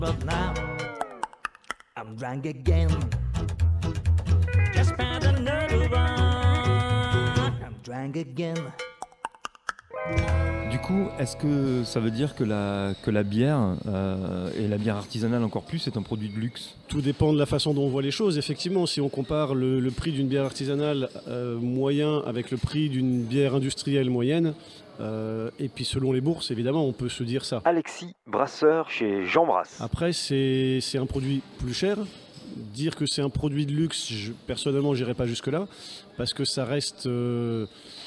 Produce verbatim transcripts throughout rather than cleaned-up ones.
But now I'm drunk again. Just found another one. I'm drunk again. Du coup, est-ce que ça veut dire que la, que la bière, euh, et la bière artisanale encore plus, est un produit de luxe ? Tout dépend de la façon dont on voit les choses. Effectivement, si on compare le, le prix d'une bière artisanale euh, moyen avec le prix d'une bière industrielle moyenne, euh, et puis selon les bourses, évidemment, on peut se dire ça. Alexis, brasseur chez Jean Brasse. Après, c'est, c'est un produit plus cher. Dire que c'est un produit de luxe, je, personnellement, j'irai pas jusque-là, parce que ça reste... Euh,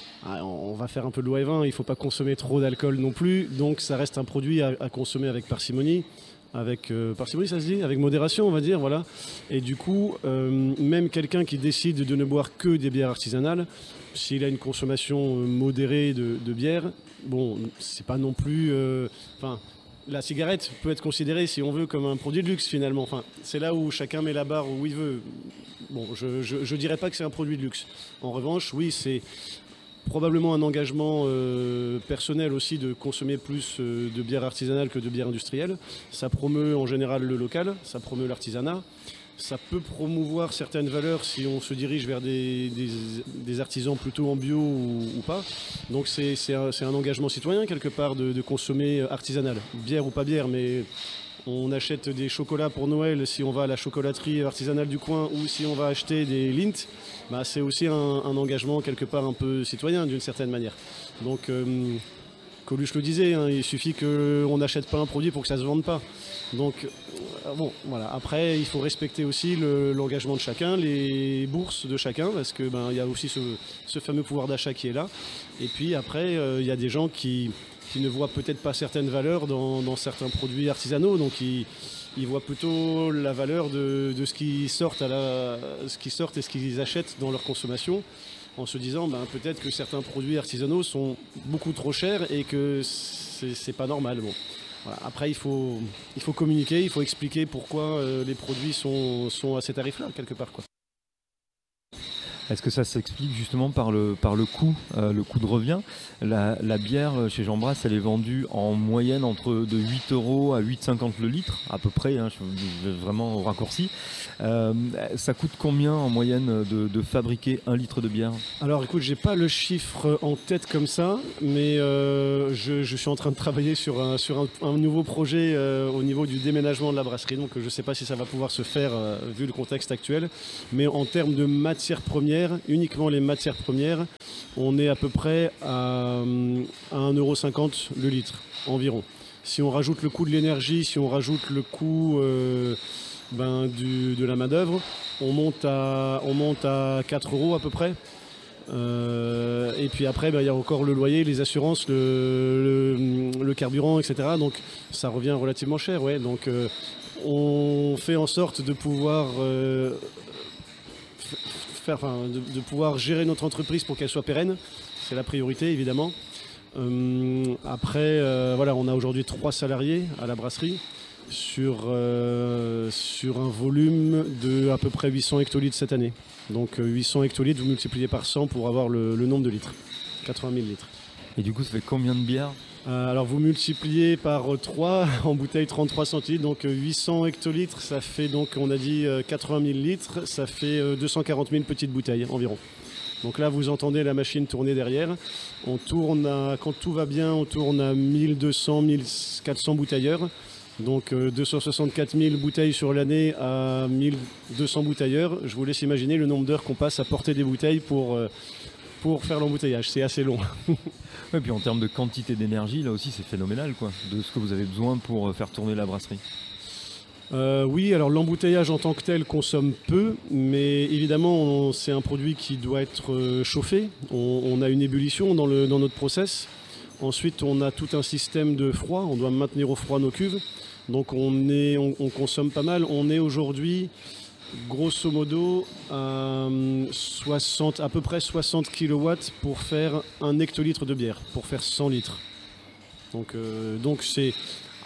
on va faire un peu de loi et vin, il ne faut pas consommer trop d'alcool non plus, donc ça reste un produit à, à consommer avec parcimonie, avec euh, parcimonie ça se dit, avec modération on va dire, voilà. Et du coup, euh, même quelqu'un qui décide de ne boire que des bières artisanales, s'il a une consommation modérée de, de bière, bon, c'est pas non plus... Enfin, euh, la cigarette peut être considérée, si on veut, comme un produit de luxe finalement. Enfin, c'est là où chacun met la barre où il veut. Bon, je ne dirais pas que c'est un produit de luxe. En revanche, oui, c'est... probablement un engagement euh, personnel aussi de consommer plus euh, de bière artisanale que de bière industrielle. Ça promeut en général le local, ça promeut l'artisanat. Ça peut promouvoir certaines valeurs si on se dirige vers des, des, des artisans plutôt en bio ou, ou pas. Donc c'est, c'est, un, c'est un engagement citoyen quelque part de, de consommer artisanal. Bière ou pas bière, mais... On achète des chocolats pour Noël si on va à la chocolaterie artisanale du coin ou si on va acheter des Lindt, bah c'est aussi un, un engagement quelque part un peu citoyen d'une certaine manière. Donc euh, Coluche le disait, hein, il suffit qu'on n'achète pas un produit pour que ça ne se vende pas. Donc euh, bon, voilà. Après, il faut respecter aussi le, l'engagement de chacun, les bourses de chacun, parce que ben, y a aussi ce, ce fameux pouvoir d'achat qui est là. Et puis après, il euh, y a des gens qui... qui ne voient peut-être pas certaines valeurs dans, dans certains produits artisanaux, donc ils, ils voient plutôt la valeur de, de ce qu'ils sortent, à la, ce qu'ils sortent et ce qu'ils achètent dans leur consommation, en se disant ben, peut-être que certains produits artisanaux sont beaucoup trop chers et que c'est, c'est pas normal. Bon. Voilà. Après, il faut, il faut communiquer, il faut expliquer pourquoi euh, les produits sont, sont à ces tarifs-là, quelque part, quoi. Est-ce que ça s'explique justement par le, par le coût, euh, le coût de revient ? La, la bière chez Jean Brasse, elle est vendue en moyenne entre de huit euros à huit euros cinquante le litre, à peu près, hein, je vais vraiment au raccourci. Euh, ça coûte combien en moyenne de, de fabriquer un litre de bière ? Alors écoute, j'ai pas le chiffre en tête comme ça, mais euh, je, je suis en train de travailler sur un, sur un, un nouveau projet euh, au niveau du déménagement de la brasserie, donc je sais pas si ça va pouvoir se faire euh, vu le contexte actuel, mais en termes de matières premières, uniquement les matières premières, on est à peu près à, à un euro cinquante le litre environ. Si on rajoute le coût de l'énergie, si on rajoute le coût euh, ben, du, de la main-d'œuvre, on monte à, on monte à quatre euros à peu près. Euh, et puis après, ben, y a encore le loyer, les assurances, le, le, le carburant, et cetera. Donc ça revient relativement cher. Ouais. Donc euh, on fait en sorte de pouvoir... Euh, Faire, enfin, de, de pouvoir gérer notre entreprise pour qu'elle soit pérenne, c'est la priorité évidemment. Euh, après, euh, voilà, on a aujourd'hui trois salariés à la brasserie sur, euh, sur un volume de à peu près huit cents hectolitres cette année. Donc euh, huit cents hectolitres, vous multipliez par cent pour avoir le, le nombre de litres, quatre-vingt mille litres. Et du coup, ça fait combien de bières ? Euh, alors vous multipliez par trois en bouteille trente-trois centilitres, donc huit cents hectolitres, ça fait donc, on a dit quatre-vingt mille litres, ça fait deux cent quarante mille petites bouteilles environ. Donc là vous entendez la machine tourner derrière, on tourne à, quand tout va bien, on tourne à mille deux cents, mille quatre cents bouteilleurs, donc euh, deux cent soixante-quatre mille bouteilles sur l'année à mille deux cents bouteilleurs. Je vous laisse imaginer le nombre d'heures qu'on passe à porter des bouteilles pour, euh, pour faire l'embouteillage, c'est assez long. Et puis en termes de quantité d'énergie, là aussi c'est phénoménal, quoi, de ce que vous avez besoin pour faire tourner la brasserie. Euh, oui, alors l'embouteillage en tant que tel consomme peu, mais évidemment on, c'est un produit qui doit être euh, chauffé. On, on a une ébullition dans, le, dans notre process. Ensuite on a tout un système de froid, on doit maintenir au froid nos cuves. Donc on, est, on, on consomme pas mal. On est aujourd'hui grosso modo à, soixante, à peu près soixante kilowatts pour faire un hectolitre de bière, pour faire cent litres. Donc, euh, donc c'est...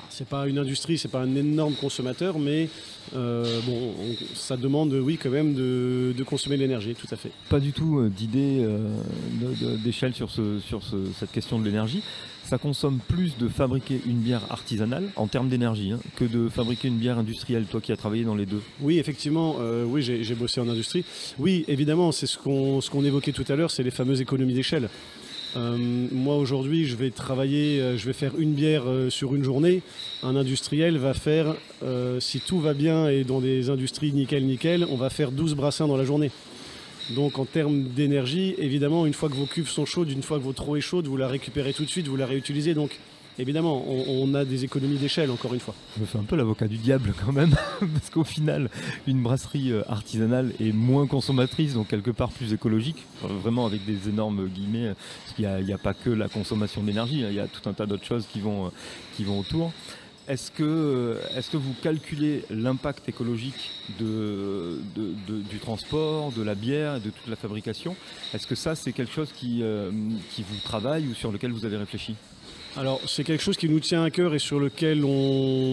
c'est pas une industrie, c'est pas un énorme consommateur, mais euh, bon, on, ça demande, oui, quand même, de, de consommer de l'énergie, tout à fait. Pas du tout euh, d'idée euh, de- de- d'échelle sur, ce, sur ce- cette question de l'énergie. Ça consomme plus de fabriquer une bière artisanale en termes d'énergie hein, que de fabriquer une bière industrielle, toi qui as travaillé dans les deux. Oui, effectivement, euh, oui, j'ai j'ai bossé en industrie. Oui, évidemment, c'est ce qu'on ce qu'on évoquait tout à l'heure, c'est les fameuses économies d'échelle. Euh, moi aujourd'hui, je vais travailler, euh, je vais faire une bière euh, sur une journée. Un industriel va faire, euh, si tout va bien et dans des industries nickel nickel, on va faire douze brassins dans la journée. Donc en termes d'énergie, évidemment, une fois que vos cuves sont chaudes, une fois que votre eau est chaude, vous la récupérez tout de suite, vous la réutilisez. Donc évidemment, on, on a des économies d'échelle, encore une fois. Je me fais un peu l'avocat du diable quand même, parce qu'au final, une brasserie euh, artisanale est moins consommatrice, donc quelque part plus écologique, euh, vraiment avec des énormes guillemets, euh, parce qu'il n'y a, il y a pas que la consommation d'énergie, hein, il y a tout un tas d'autres choses qui vont, euh, qui vont autour. Est-ce que, euh, est-ce que vous calculez l'impact écologique de, de- de- du transport, de la bière et de toute la fabrication? Est-ce que ça, c'est quelque chose qui, euh, qui vous travaille ou sur lequel vous avez réfléchi? Alors, c'est quelque chose qui nous tient à cœur et sur lequel on,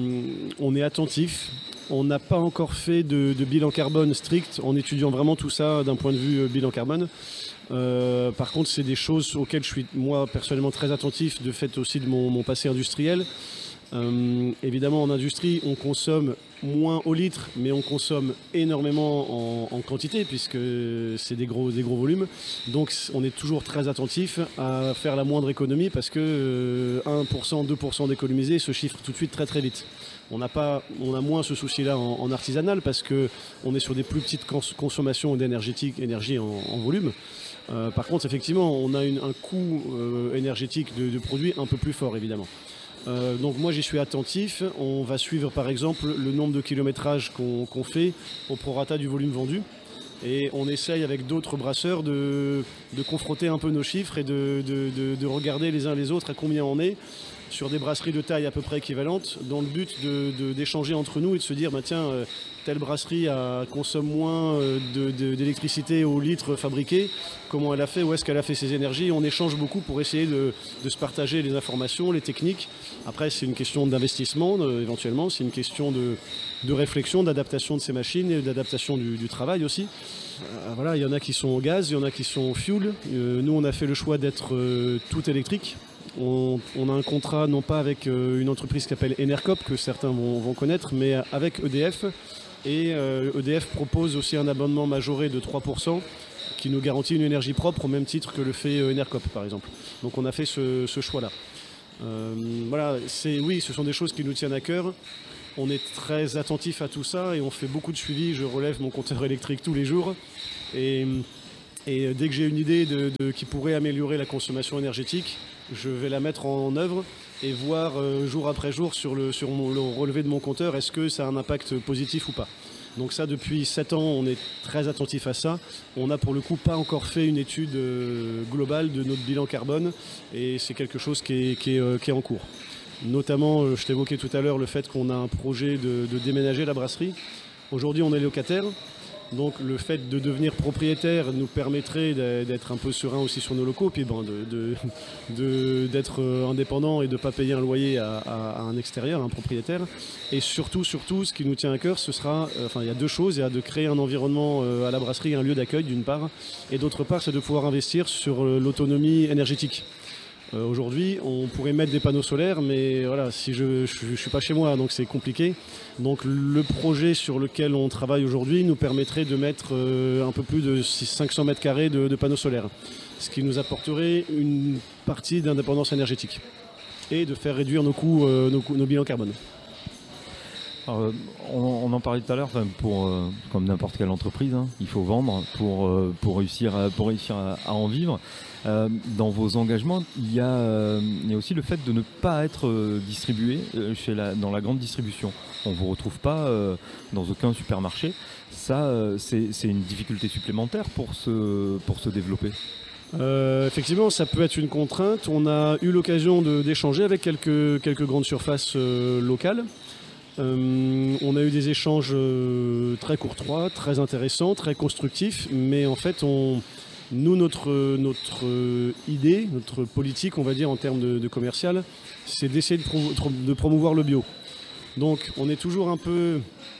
on est attentif. On n'a pas encore fait de, de bilan carbone strict en étudiant vraiment tout ça d'un point de vue euh, bilan carbone. Euh, par contre, c'est des choses auxquelles je suis, moi, personnellement très attentif, de fait aussi de mon, mon passé industriel. Euh, évidemment, en industrie, on consomme moins au litre, mais on consomme énormément en, en quantité, puisque c'est des gros, des gros volumes. Donc, on est toujours très attentif à faire la moindre économie, parce que euh, un pour cent, deux pour cent d'économiser se chiffre tout de suite très très vite. On n'a pas, on a moins ce souci-là en, en artisanal, parce qu'on est sur des plus petites cons- consommations d'énergie énergie en, en volume. Euh, par contre, effectivement, on a une- un coût euh, énergétique de, de produits un peu plus fort, évidemment. Euh, donc moi j'y suis attentif. On va suivre par exemple le nombre de kilométrages qu'on qu'on fait au prorata du volume vendu. Et on essaye avec d'autres brasseurs de, de confronter un peu nos chiffres et de, de- de- de regarder les uns les autres à combien on est sur des brasseries de taille à peu près équivalente, dans le but de- de- d'échanger entre nous et de se dire bah, tiens, euh, telle brasserie a- consomme moins euh, de- de- d'électricité au litre fabriqué, comment elle a fait, où est-ce qu'elle a fait ses énergies. On échange beaucoup pour essayer de, de se partager les informations, les techniques. Après, c'est une question d'investissement euh, éventuellement, c'est une question de, de réflexion, d'adaptation de ces machines et d'adaptation du, du travail aussi. Euh, voilà, il y en a qui sont au gaz, il y en a qui sont au fuel. Euh, nous, on a fait le choix d'être euh, tout électrique. On, on a un contrat non pas avec euh, une entreprise qui s'appelle Enercop, que certains vont, vont connaître, mais avec E D F. Et euh, E D F propose aussi un abonnement majoré de trois pour cent qui nous garantit une énergie propre au même titre que le fait euh, Enercop, par exemple. Donc on a fait ce, ce choix-là. Euh, voilà, c'est, oui, ce sont des choses qui nous tiennent à cœur. On est très attentif à tout ça et on fait beaucoup de suivi. Je relève mon compteur électrique tous les jours. Et, et dès que j'ai une idée de, de- qui pourrait améliorer la consommation énergétique, je vais la mettre en œuvre et voir euh, jour après jour sur, le, sur mon- le relevé de mon compteur, est-ce que ça a un impact positif ou pas. Donc ça, depuis sept ans, on est très attentif à ça. On n'a pour le coup pas encore fait une étude euh, globale de notre bilan carbone et c'est quelque chose qui est, qui est, euh, qui est en cours. Notamment, euh, je t'évoquais tout à l'heure le fait qu'on a un projet de, de déménager la brasserie. Aujourd'hui, on est locataire. Donc le fait de devenir propriétaire nous permettrait d'a- d'être un peu serein aussi sur nos locaux, puis bon, de- de- de- d'être euh, indépendant et de ne pas payer un loyer à, à- à un extérieur, à un propriétaire. Et surtout, surtout, ce qui nous tient à cœur, ce sera, euh, enfin il y a deux choses, il y a de créer un environnement euh, à la brasserie, un lieu d'accueil d'une part, et d'autre part, c'est de pouvoir investir sur euh, l'autonomie énergétique. Euh, Aujourd'hui, on pourrait mettre des panneaux solaires, mais voilà, si je ne suis pas chez moi, donc c'est compliqué. Donc le projet sur lequel on travaille aujourd'hui nous permettrait de mettre euh, un peu plus de cinq cents mètres carrés de, de panneaux solaires, ce qui nous apporterait une partie d'indépendance énergétique et de faire réduire nos coûts, euh, nos, coûts- nos bilans carbone. Alors, euh, on, on en parlait tout à l'heure, enfin, pour, euh, comme n'importe quelle entreprise, hein, il faut vendre pour, euh, pour réussir, à, pour réussir à, à en vivre. Euh, dans vos engagements, il y, a, euh, il y a aussi le fait de ne pas être euh, distribué euh, chez la, dans la grande distribution. On ne vous retrouve pas euh, dans aucun supermarché. Ça, euh, c'est c'est une difficulté supplémentaire pour se, pour se développer. Euh, effectivement, ça peut être une contrainte. On a eu l'occasion de- d'échanger avec quelques, quelques grandes surfaces euh, locales. Euh, on a eu des échanges euh, très courtois, très intéressants, très constructifs, mais en fait, on, Nous, notre, notre idée, notre politique, on va dire, en termes de, de commercial, c'est d'essayer de, pro- de promouvoir le bio. Donc, on est toujours un peu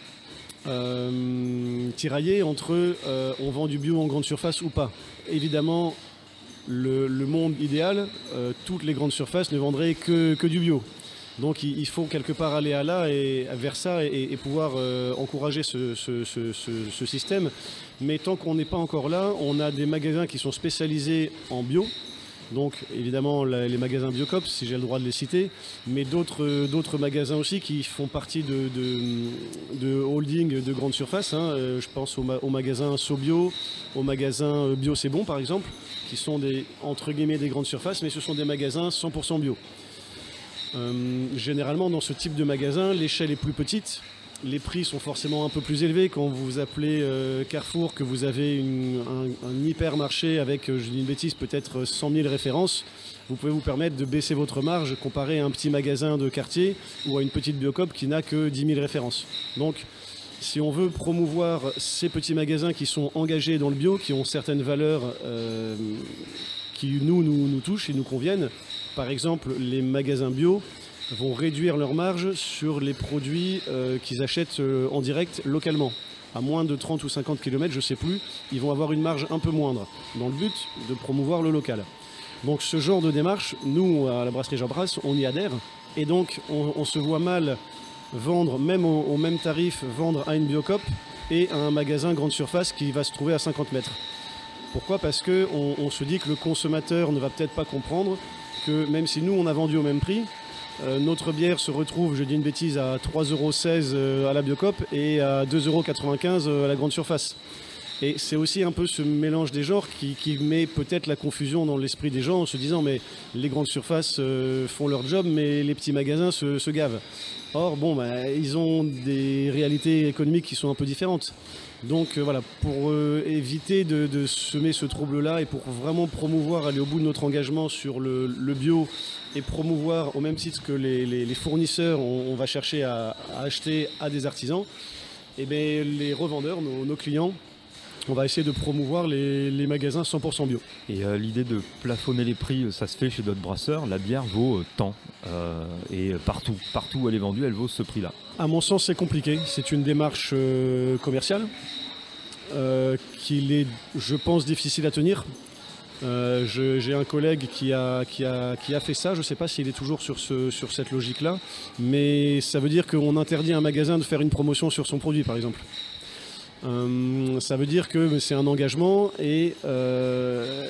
euh, tiraillé entre euh, on vend du bio en grande surface ou pas. Évidemment, le, le monde idéal, euh, toutes les grandes surfaces ne vendraient que, que du bio. Donc il faut quelque part aller à là et vers ça et, et pouvoir euh, encourager ce, ce, ce, ce, ce système. Mais tant qu'on n'est pas encore là, on a des magasins qui sont spécialisés en bio. Donc évidemment la, les magasins Biocop, si j'ai le droit de les citer, mais d'autres, euh, d'autres magasins aussi qui font partie de, de, de holding de grande surface. Hein. Euh, je pense au, ma, au magasin SoBio, au magasin Bio C'est Bon par exemple, qui sont des, entre guillemets des grandes surfaces, mais ce sont des magasins cent pour cent bio. Euh, généralement dans ce type de magasin, l'échelle est plus petite, les prix sont forcément un peu plus élevés. Quand vous appelez euh, Carrefour, que vous avez une, un, un hypermarché avec, euh, je dis une bêtise, peut-être cent mille références, vous pouvez vous permettre de baisser votre marge comparé à un petit magasin de quartier ou à une petite Biocop qui n'a que dix mille références. Donc si on veut promouvoir ces petits magasins qui sont engagés dans le bio, qui ont certaines valeurs euh, qui nous, nous, nous touchent et nous conviennent, par exemple, les magasins bio vont réduire leur marge sur les produits euh, qu'ils achètent euh, en direct localement. À moins de trente ou cinquante kilomètres, je ne sais plus, ils vont avoir une marge un peu moindre, dans le but de promouvoir le local. Donc ce genre de démarche, nous, à la brasserie Jean Brasse, on y adhère. Et donc on, on se voit mal vendre, même au, au même tarif, vendre à une Biocop et à un magasin grande surface qui va se trouver à cinquante mètres. Pourquoi ? Parce qu'on on se dit que le consommateur ne va peut-être pas comprendre que même si nous on a vendu au même prix, euh, notre bière se retrouve, je dis une bêtise, à trois euros seize euh, à la Biocop et à deux euros quatre-vingt-quinze euh, à la grande surface. Et c'est aussi un peu ce mélange des genres qui, qui met peut-être la confusion dans l'esprit des gens en se disant mais les grandes surfaces euh, font leur job mais les petits magasins se, se gavent. Or bon, bah, ils ont des réalités économiques qui sont un peu différentes. Donc euh, voilà, pour euh, éviter de, de semer ce trouble-là et pour vraiment promouvoir, aller au bout de notre engagement sur le, le bio et promouvoir au même titre que les, les, les fournisseurs, on, on va chercher à, à acheter à des artisans, et bien les revendeurs, nos, nos clients, on va essayer de promouvoir les, les magasins cent pour cent bio. Et euh, l'idée de plafonner les prix, ça se fait chez d'autres brasseurs. La bière vaut euh, tant. Euh, et partout, partout où elle est vendue, elle vaut ce prix-là. À mon sens, c'est compliqué. C'est une démarche euh, commerciale euh, qu'il est, je pense, difficile à tenir. Euh, je, j'ai un collègue qui a, qui a, qui a fait ça. Je ne sais pas s'il est toujours sur, ce, sur cette logique-là. Mais ça veut dire qu'on interdit à un magasin de faire une promotion sur son produit, par exemple. Euh, ça veut dire que c'est un engagement et euh,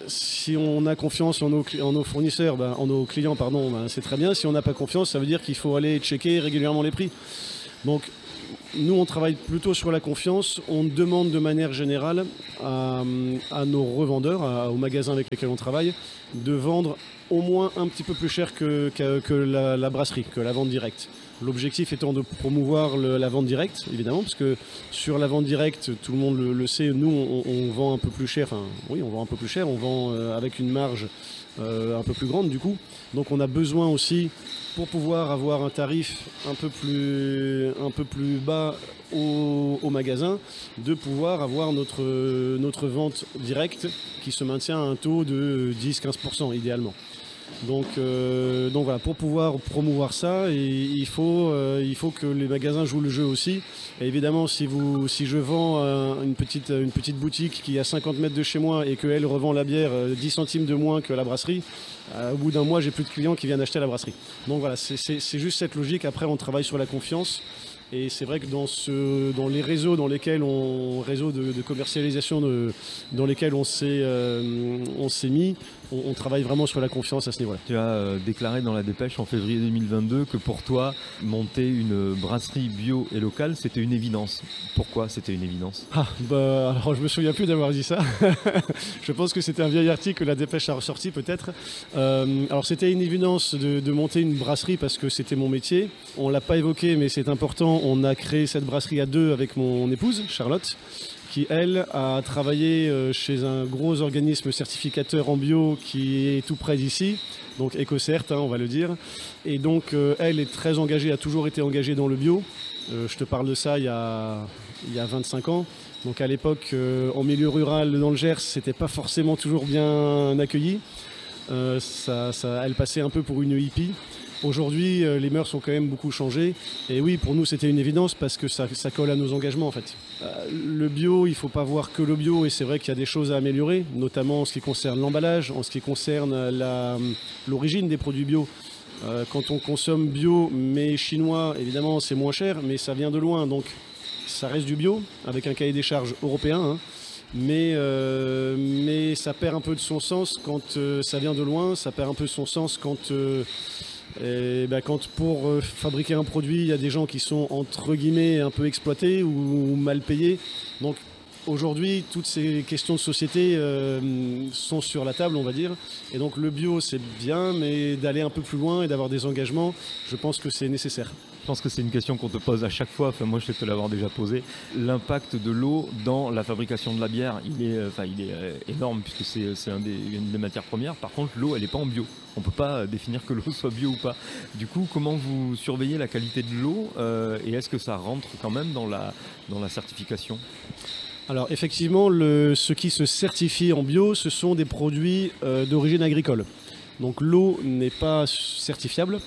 si on a confiance en nos, en nos fournisseurs, ben, en nos clients, pardon, ben, c'est très bien. Si on n'a pas confiance, ça veut dire qu'il faut aller checker régulièrement les prix. Donc nous, on travaille plutôt sur la confiance. On demande de manière générale à, à nos revendeurs, à, aux magasins avec lesquels on travaille, de vendre au moins un petit peu plus cher que, que, que la, la brasserie, que la vente directe. L'objectif étant de promouvoir le, la vente directe, évidemment, parce que sur la vente directe, tout le monde le, le sait, nous, on, on vend un peu plus cher, enfin, oui, on vend un peu plus cher, on vend euh, avec une marge euh, un peu plus grande, du coup. Donc on a besoin aussi, pour pouvoir avoir un tarif un peu plus, un peu plus bas au, au magasin, de pouvoir avoir notre, notre vente directe qui se maintient à un taux de dix à quinze pour cent, idéalement. Donc, euh, donc voilà, pour pouvoir promouvoir ça, et il, faut, euh, il faut que les magasins jouent le jeu aussi. Et évidemment, si, vous, si je vends euh, une, petite, une petite boutique qui est à cinquante mètres de chez moi et qu'elle revend la bière euh, dix centimes de moins que la brasserie, euh, au bout d'un mois, j'ai plus de clients qui viennent acheter à la brasserie. Donc voilà, c'est, c'est, c'est juste cette logique. Après, on travaille sur la confiance. Et c'est vrai que dans, ce, dans les réseaux dans lesquels on, réseaux de, de commercialisation de, dans lesquels on s'est, euh, on s'est mis, on, on travaille vraiment sur la confiance à ce niveau-là. Tu as euh, déclaré dans la dépêche en février deux mille vingt-deux que pour toi, monter une brasserie bio et locale, c'était une évidence. Pourquoi c'était une évidence ? Ah, bah, alors je me souviens plus d'avoir dit ça. Je pense que c'était un vieil article que la dépêche a ressorti peut-être. Euh, alors c'était une évidence de, de monter une brasserie parce que c'était mon métier. On l'a pas évoqué, mais c'est important. On a créé cette brasserie à deux avec mon épouse, Charlotte, qui, elle, a travaillé chez un gros organisme certificateur en bio qui est tout près d'ici, donc EcoCert, hein, on va le dire. Et donc, euh, elle est très engagée, a toujours été engagée dans le bio. Euh, je te parle de ça il y a il y a vingt-cinq ans. Donc à l'époque, euh, en milieu rural dans le Gers, c'était pas forcément toujours bien accueilli. Euh, ça, ça, elle passait un peu pour une hippie. Aujourd'hui, euh, les mœurs ont quand même beaucoup changé. Et oui, pour nous, c'était une évidence parce que ça, ça colle à nos engagements en fait. Euh, le bio, il ne faut pas voir que le bio et c'est vrai qu'il y a des choses à améliorer, notamment en ce qui concerne l'emballage, en ce qui concerne la, l'origine des produits bio. Euh, quand on consomme bio mais chinois, évidemment, c'est moins cher, mais ça vient de loin. Donc ça reste du bio avec un cahier des charges européen. Hein. Mais, euh, mais ça perd un peu de son sens quand euh, ça vient de loin, ça perd un peu de son sens quand, euh, et ben, quand pour euh, fabriquer un produit, il y a des gens qui sont entre guillemets un peu exploités ou, ou mal payés. Donc aujourd'hui, toutes ces questions de société euh, sont sur la table, on va dire. Et donc le bio, c'est bien, mais d'aller un peu plus loin et d'avoir des engagements, je pense que c'est nécessaire. Je pense que c'est une question qu'on te pose à chaque fois, enfin moi je sais te l'avoir déjà posé. L'impact de l'eau dans la fabrication de la bière, il est, euh, enfin, il est euh, énorme puisque c'est, c'est un des, une des matières premières. Par contre l'eau elle n'est pas en bio, on ne peut pas définir que l'eau soit bio ou pas. Du coup comment vous surveillez la qualité de l'eau euh, et est-ce que ça rentre quand même dans la, dans la certification ? Alors effectivement, le, ce qui se certifie en bio, ce sont des produits euh, d'origine agricole. Donc l'eau n'est pas certifiable.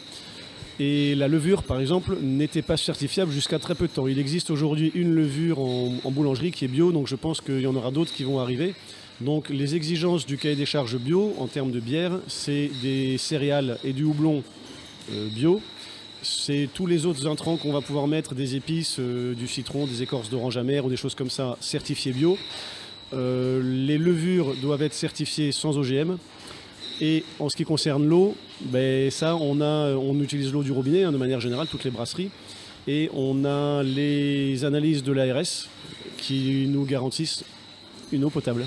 Et la levure, par exemple, n'était pas certifiable jusqu'à très peu de temps. Il existe aujourd'hui une levure en, en boulangerie qui est bio, donc je pense qu'il y en aura d'autres qui vont arriver. Donc les exigences du cahier des charges bio en termes de bière, c'est des céréales et du houblon euh, bio. C'est tous les autres intrants qu'on va pouvoir mettre, des épices, euh, du citron, des écorces d'orange amère ou des choses comme ça, certifiées bio. Euh, les levures doivent être certifiées sans O G M. Et en ce qui concerne l'eau, ben ça, on, a, on utilise l'eau du robinet hein, de manière générale, toutes les brasseries. Et on a les analyses de l'A R S qui nous garantissent une eau potable.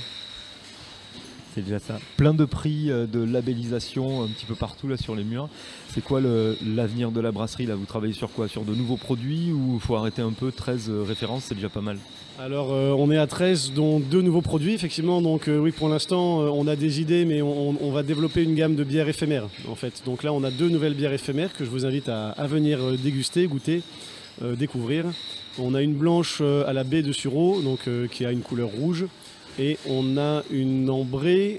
C'est déjà ça. Plein de prix de labellisation un petit peu partout là sur les murs. C'est quoi le, l'avenir de la brasserie là ? Vous travaillez sur quoi ? Sur de nouveaux produits ou il faut arrêter un peu ? treize références, c'est déjà pas mal. Alors euh, on est à treize, dont deux nouveaux produits effectivement. Donc euh, oui, pour l'instant euh, on a des idées, mais on, on va développer une gamme de bières éphémères en fait. Donc là on a deux nouvelles bières éphémères que je vous invite à, à venir déguster, goûter, euh, découvrir. On a une blanche euh, à la baie de Sureau, donc euh, qui a une couleur rouge. Et on a une ambrée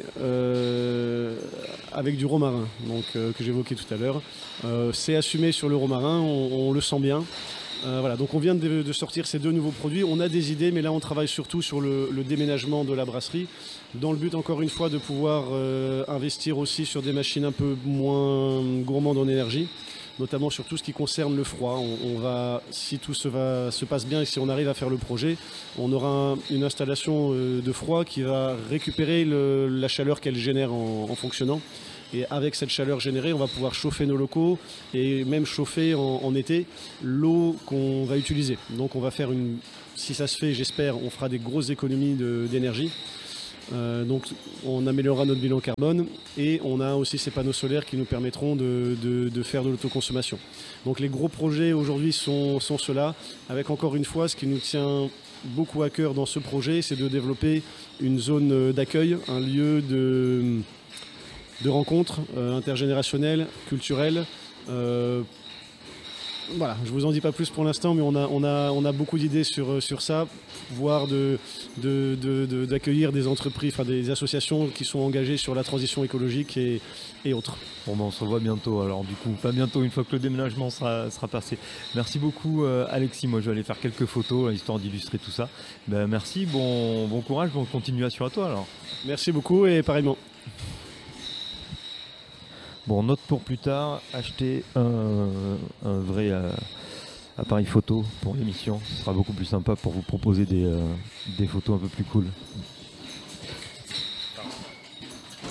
euh, avec du romarin, donc, euh, que j'évoquais tout à l'heure. Euh, c'est assumé sur le romarin, on, on le sent bien. Euh, voilà, donc on vient de, de sortir ces deux nouveaux produits. On a des idées, mais là on travaille surtout sur le, le déménagement de la brasserie, dans le but encore une fois de pouvoir euh, investir aussi sur des machines un peu moins gourmandes en énergie, notamment sur tout ce qui concerne le froid. On, on va, si tout se, va, se passe bien et si on arrive à faire le projet, on aura un, une installation euh, de froid qui va récupérer le, la chaleur qu'elle génère en, en fonctionnant. Et avec cette chaleur générée, on va pouvoir chauffer nos locaux et même chauffer en, en été l'eau qu'on va utiliser. Donc on va faire une, si ça se fait, j'espère, on fera des grosses économies de, d'énergie. Euh, donc on améliorera notre bilan carbone et on a aussi ces panneaux solaires qui nous permettront de, de, de faire de l'autoconsommation. Donc les gros projets aujourd'hui sont, sont ceux-là, avec encore une fois ce qui nous tient beaucoup à cœur dans ce projet, c'est de développer une zone d'accueil, un lieu de, de rencontre euh, intergénérationnelle, culturelle. Euh, Voilà, je ne vous en dis pas plus pour l'instant, mais on a, on a, on a beaucoup d'idées sur, sur ça, voire de, de, de, de, d'accueillir des entreprises, enfin des associations qui sont engagées sur la transition écologique et, et autres. Bon ben on se revoit bientôt alors du coup, pas bientôt, une fois que le déménagement sera, sera passé. Merci beaucoup euh, Alexis, moi je vais aller faire quelques photos là, histoire d'illustrer tout ça. Ben, merci, bon, bon courage, bonne continuation à toi alors. Merci beaucoup et pareillement. Bon, note pour plus tard, acheter un, un vrai euh, appareil photo pour l'émission. Ce sera beaucoup plus sympa pour vous proposer des, euh, des photos un peu plus cool.